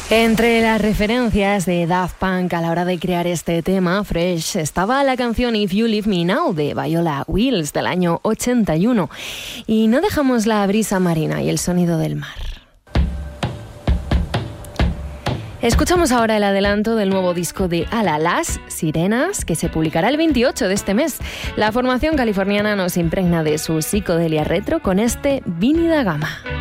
Entre las referencias de Daft Punk a la hora de crear este tema, Fresh, estaba la canción If You Leave Me Now de Viola Wills del año 81. Y no dejamos la brisa marina y el sonido del mar. Escuchamos ahora el adelanto del nuevo disco de Ala, Las Sirenas, que se publicará el 28 de este mes. La formación californiana nos impregna de su psicodelia retro con este Vinny da Gama.